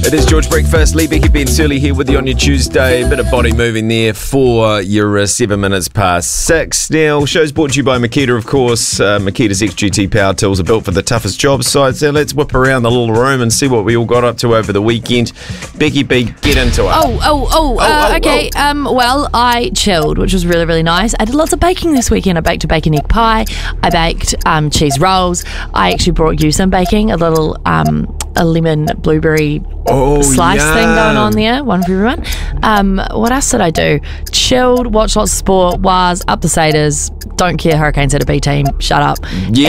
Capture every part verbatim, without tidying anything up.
It is George Breakfast. Lee Becky Ben Surly here with you on your Tuesday. A bit of body moving there for your uh, seven minutes past six. Now, show's brought to you by Makita, of course. Uh, Makita's X G T power tools are built for the toughest job sites. So let's whip around the little room and see what we all got up to over the weekend. Becky B, get into it. Oh, oh, oh, Oh, uh, oh, okay. oh. Um, well, I chilled, which was really, really nice. I did lots of baking this weekend. I baked a bacon egg pie. I baked um, cheese rolls. I actually brought you some baking, a little um, a lemon blueberry Oh, slice yum. thing going on there, one for everyone. Um, what else did I do? Chilled, watched lots of sport, was up the Saders, don't care Hurricanes had a B team, shut up.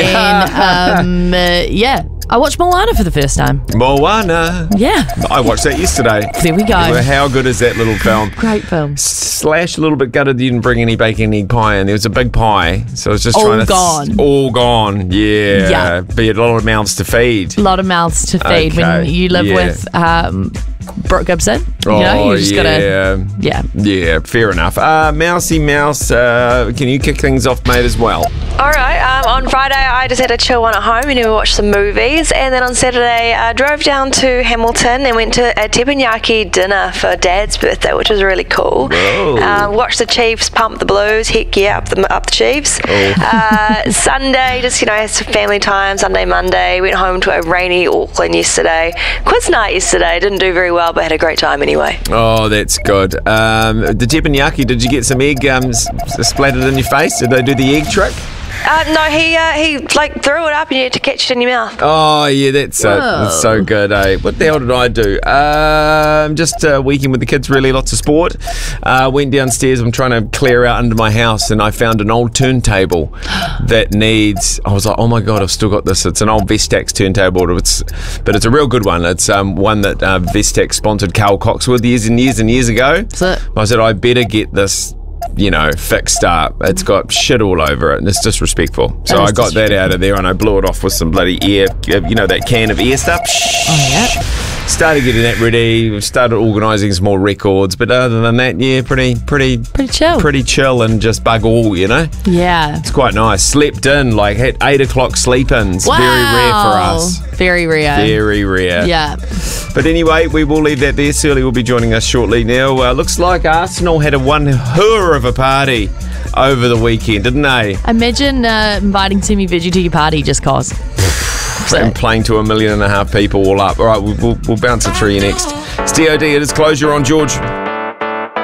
Yeah. And um, uh, yeah, I watched Moana for the first time. Moana. Yeah, I watched that yesterday. there we go. How good is that little film? Great film. Slash a little bit gutted you didn't bring any bacon egg pie, and there was a big pie, so I was just All trying to gone. all gone. Yeah, Yeah. be a lot of mouths to feed. A lot of mouths to feed Okay, when you live yeah. with um, Brooke Gibson. You oh know, you just yeah, gotta, yeah. yeah, fair enough. Uh, Mousy Mouse, uh, can you kick things off, mate, as well? All right, um, on Friday I just had a chill one at home and we watched some movies, and then on Saturday I drove down to Hamilton and went to a teppanyaki dinner for Dad's birthday, which was really cool. Whoa. Um, watched the Chiefs pump the Blues, heck yeah, up the, up the Chiefs. Oh. Uh, Sunday, just, you know, had some family time, Sunday, Monday, went home to a rainy Auckland yesterday. Quiz night yesterday, didn't do very well but had a great time anyway. Oh, that's good. Um, the teppanyaki, did you get some egg um, s- splattered in your face? Did they do the egg trick? Uh, no, he uh, he like threw it up and you had to catch it in your mouth. Oh, yeah, that's, uh, that's so good, eh? What the hell did I do? Um, just a weekend with the kids, really, lots of sport. Uh, went downstairs, I'm trying to clear out under my house, and I found an old turntable that needs, I was like, oh my God, I've still got this. It's an old Vestax turntable, it's, but it's a real good one. It's um, one that uh, Vestax sponsored Carl Cox with years and years and years ago. That's it. I said, I better get this, you know, fixed up. It's got shit all over it and it's disrespectful. So That is I got that out of there and I blew it off with some bloody air, you know, that can of air stuff. Oh, yeah. Started getting that ready. We've started organising some more records, but other than that, yeah, pretty, pretty, Pretty chill. pretty chill and just bug all, you know. Yeah. It's quite nice. Slept in, like had eight o'clock sleep-ins. Wow. Very rare for us. Very rare. Very rare. Yeah. But anyway, we will leave that there. Surly will be joining us shortly now. Uh, looks like Arsenal had a one hurrah of a party over the weekend, didn't they? Imagine uh, inviting Timmy Veggie to your party just cause. And playing to a million and a half people all up. All right, we'll, we'll, we'll bounce it through you next. It's D O D, it is Closure on George.